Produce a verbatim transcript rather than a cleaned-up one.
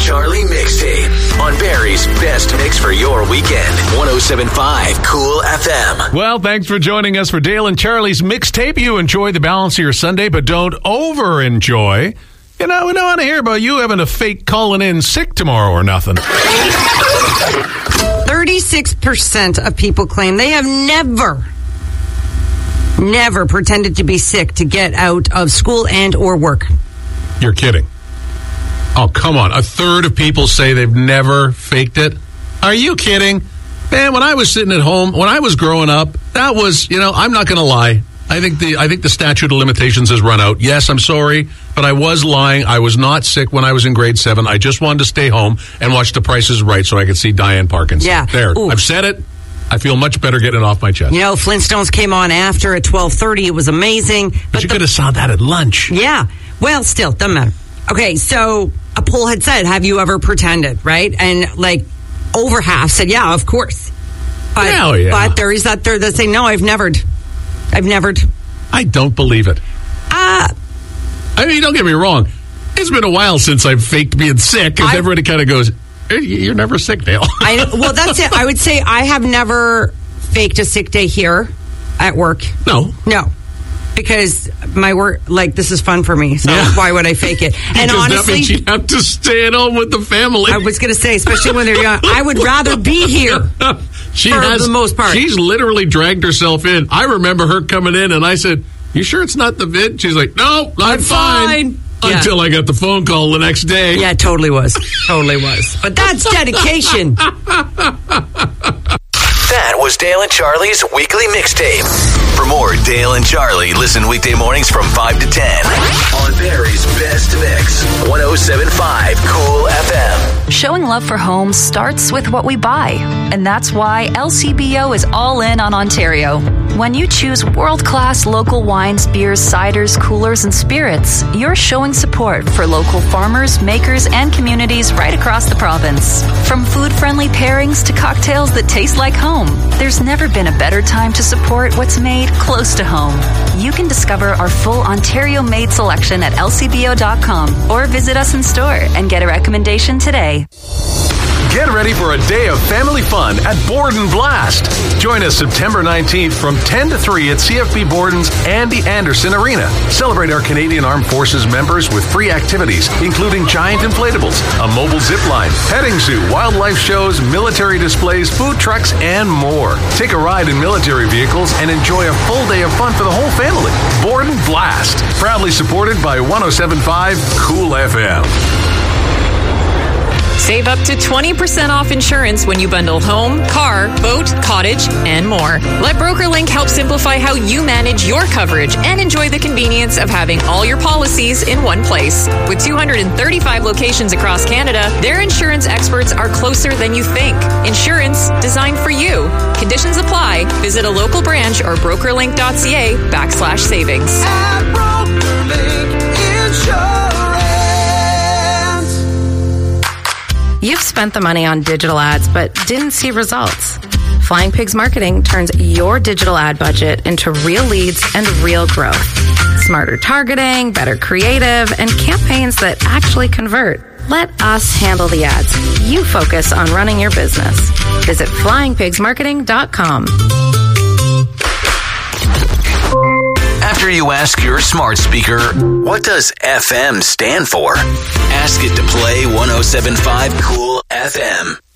Charlie mixtape on Barry's best mix for your weekend. one oh seven point five Cool F M. Well, thanks for joining us for Dale and Charlie's mixtape. You enjoy the balance of your Sunday, but don't over-enjoy. You know, we don't want to hear about you having a fake calling in sick tomorrow or nothing. thirty-six percent of people claim they have never, never pretended to be sick to get out of school and or work. You're kidding. Oh, come on. A third of people say they've never faked it. Are you kidding? Man, when I was sitting at home, when I was growing up, that was, you know, I'm not going to lie. I think the I think the statute of limitations has run out. Yes, I'm sorry, but I was lying. I was not sick when I was in grade seven. I just wanted to stay home and watch The Price is Right so I could see Diane Parkinson. Yeah. There. Ooh. I've said it. I feel much better getting it off my chest. You know, Flintstones came on after at twelve thirty. It was amazing. But, but you the, could have saw that at lunch. Yeah. Well, still, doesn't matter. Okay, so a poll had said, have you ever pretended, right? And like over half said, yeah, of course. But, Hell yeah. But there is that third that say, no, I've never. I've never. I don't believe it. Uh, I mean, don't get me wrong. It's been a while since I've faked being sick, because everybody kind of goes, hey, you're never sick, Dale. I, well, that's it. I would say I have never faked a sick day here at work. No. No. Because my work, like, this is fun for me, so Yeah. why would I fake it? And because honestly, that means you have to stay at home with the family. I was going to say, especially when they're young, I would rather be here. She for has, the most part. She's literally dragged herself in. I remember her coming in, and I said, you sure it's not the vid? She's like, no, I'm, I'm fine. fine. Yeah. Until I got the phone call the next day. Yeah, it totally was. Totally was. But that's dedication. That was Dale and Charlie's weekly mixtape. For more Dale and Charlie, listen weekday mornings from five to ten on Barry's best mix. one oh seven point five Cool F M. Showing love for home starts with what we buy. And that's why L C B O is all in on Ontario. When you choose world-class local wines, beers, ciders, coolers, and spirits, you're showing support for local farmers, makers, and communities right across the province. From food-friendly pairings to cocktails that taste like home, there's never been a better time to support what's made close to home. You can discover our full Ontario-made selection at L C B O dot com or visit us in store and get a recommendation today. Get ready for a day of family fun at Borden Blast. Join us September nineteenth from ten to three at C F B Borden's Andy Anderson Arena. Celebrate our Canadian Armed Forces members with free activities, including giant inflatables, a mobile zip line, petting zoo, wildlife shows, military displays, food trucks, and more. Take a ride in military vehicles and enjoy a full day of fun for the whole family. Borden Blast, proudly supported by one oh seven point five Cool F M. Save up to twenty percent off insurance when you bundle home, car, boat, cottage, and more. Let BrokerLink help simplify how you manage your coverage and enjoy the convenience of having all your policies in one place. With two hundred thirty-five locations across Canada, their insurance experts are closer than you think. Insurance designed for you. Conditions apply. Visit a local branch or brokerlink.ca backslash savings. At BrokerLink Insurance. You've spent the money on digital ads but didn't see results. Flying Pigs Marketing turns your digital ad budget into real leads and real growth. Smarter targeting, better creative, and campaigns that actually convert. Let us handle the ads. You focus on running your business. Visit flying pigs marketing dot com. After you ask your smart speaker, what does F M stand for? Ask it to play one oh seven point five Cool F M.